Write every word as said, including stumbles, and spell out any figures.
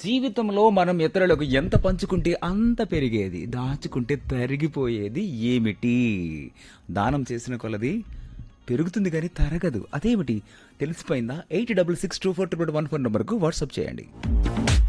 జీవితంలో మనం ఇతరులకు ఎంత పంచుకుంటే అంత పెరిగేది, దాచుకుంటే తరిగిపోయేది ఏమిటి? దానం చేసిన కొలది పెరుగుతుంది కానీ తరగదు. అదేమిటి తెలిసిపోయిందా? Eight double six two four triple one four నెంబర్కు వాట్సాప్ చేయండి.